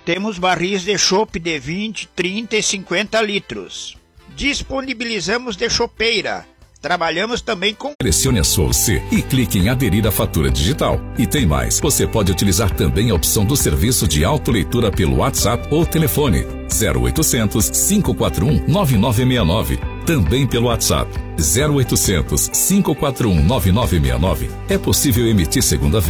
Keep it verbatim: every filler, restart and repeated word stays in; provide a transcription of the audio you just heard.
Temos barris de chopp de vinte, trinta e cinquenta litros. Disponibilizamos de chopeira. Trabalhamos também com... Pressione a sua U C e clique em aderir à fatura digital. E tem mais, você pode utilizar também a opção do serviço de autoleitura pelo WhatsApp ou telefone zero oitocentos, cinco quatro um, nove nove seis nove. Também pelo WhatsApp zero oitocentos, cinco quatro um, nove nove seis nove. É possível emitir segunda vez.